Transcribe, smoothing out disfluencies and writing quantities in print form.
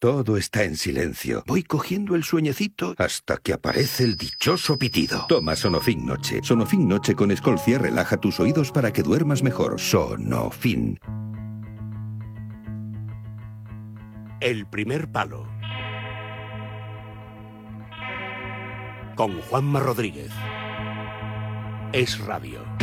Todo está en silencio. Voy cogiendo el sueñecito hasta que aparece el dichoso pitido. Toma Sonofin Noche. Sonofin Noche con Escolcia relaja tus oídos para que duermas mejor. Sonofin. El primer palo. Con Juanma Rodríguez. Es Radio.